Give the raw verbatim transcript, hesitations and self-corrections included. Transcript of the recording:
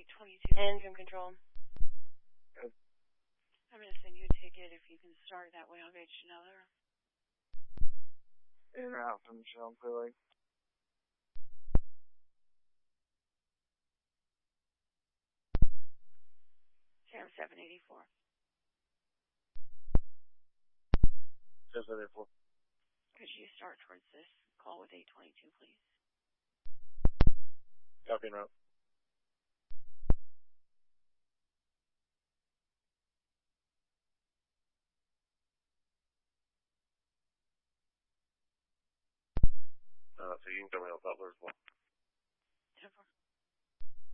eight twenty-two. Engine control. Good. I'm going to send you a ticket. If you can start that way, I'll get you another. In or out from Michelle and Clear Lake. Sam seven eighty-four. seven eighty-four. Could you start towards this call with eight twenty-two, please? Copy and route. Uh, so you can tell me about Butler as well. ten four.